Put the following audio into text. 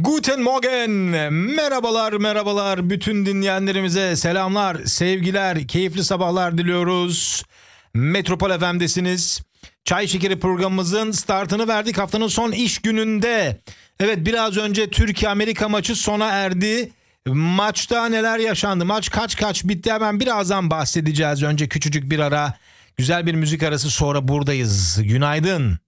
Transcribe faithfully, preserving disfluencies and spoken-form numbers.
Guten Morgen, merhabalar merhabalar bütün dinleyenlerimize selamlar, sevgiler, keyifli sabahlar diliyoruz. Metropol F M'desiniz. Çay Şekeri programımızın startını verdik haftanın son iş gününde. Evet, biraz önce Türkiye-Amerika maçı sona erdi. Maçta neler yaşandı? Maç kaç kaç bitti? Hemen birazdan bahsedeceğiz. Önce küçücük bir ara, güzel bir müzik arası, sonra buradayız. Günaydın.